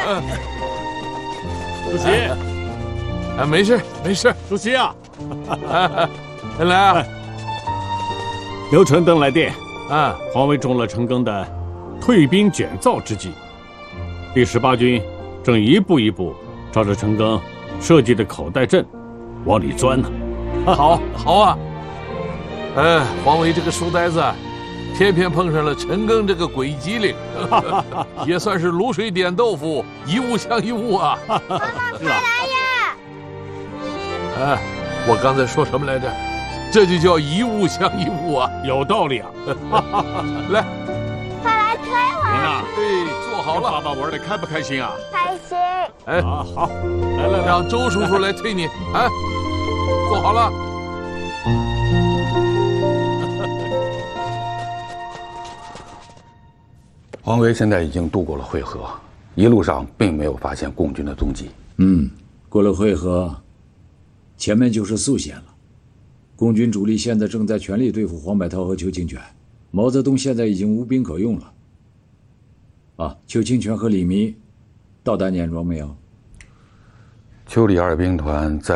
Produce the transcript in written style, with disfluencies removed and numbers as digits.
主席， 啊，没事没事。 主席啊， 来啊， 刘纯登来电， 啊， 皇位中了陈赓的退兵卷造之计，第18军正一步一步照着陈赓设计的口袋阵往里钻呢。 好啊。黄维这个书呆子，偏偏碰上了陈赓这个鬼机灵，也算是卤水点豆腐，一物降一物啊。 妈妈，快来呀！ 我刚才说什么来着？这就叫一物降一物啊， 有道理啊！ 来， 快来推我！ 娜， 坐好了。 爸爸玩的开不开心啊？ 开心。 好，来， 让周叔叔来推你。坐好了。 黄维现在已经渡过了会河，一路上并没有发现共军的踪迹。 过了会河，前面就是宿县了。共军主力现在正在全力对付黄百韬和邱清泉，毛泽东现在已经无兵可用了。邱清泉和李弥到达碾庄没有？ 邱李二兵团在